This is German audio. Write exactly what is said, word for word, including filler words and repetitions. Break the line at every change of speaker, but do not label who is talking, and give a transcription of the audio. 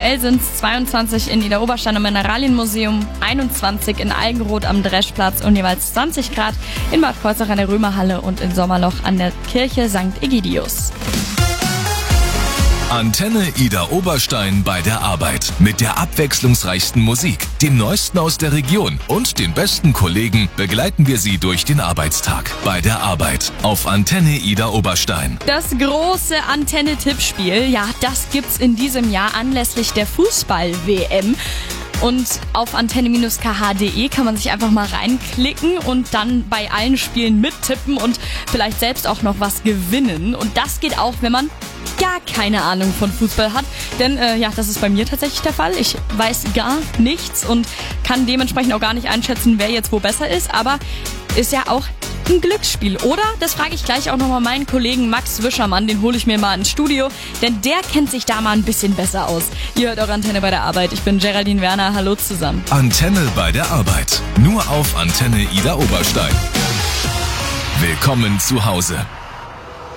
Aktuell sind es zweiundzwanzig in Idar-Oberstein im Mineralienmuseum, einundzwanzig in Algenroth am Dreschplatz und jeweils zwanzig Grad in Bad Kreuznach an der Römerhalle und in Sommerloch an der Kirche Sankt Egidius.
Antenne Idar-Oberstein bei der Arbeit. Mit der abwechslungsreichsten Musik, dem Neuesten aus der Region und den besten Kollegen begleiten wir Sie durch den Arbeitstag. Bei der Arbeit auf Antenne Idar-Oberstein.
Das große Antenne-Tippspiel, ja, das gibt's in diesem Jahr anlässlich der Fußball-W M. Und auf antenne K H punkt de kann man sich einfach mal reinklicken und dann bei allen Spielen mittippen und vielleicht selbst auch noch was gewinnen. Und das geht auch, wenn man gar keine Ahnung von Fußball hat, denn äh, ja, das ist bei mir tatsächlich der Fall. Ich weiß gar nichts und kann dementsprechend auch gar nicht einschätzen, wer jetzt wo besser ist, aber ist ja auch ein Glücksspiel, oder? Das frage ich gleich auch nochmal meinen Kollegen Max Wischermann, den hole ich mir mal ins Studio, denn der kennt sich da mal ein bisschen besser aus. Ihr hört auch Antenne bei der Arbeit. Ich bin Geraldine Werner, hallo zusammen.
Antenne bei der Arbeit, nur auf Antenne Idar-Oberstein. Willkommen zu Hause.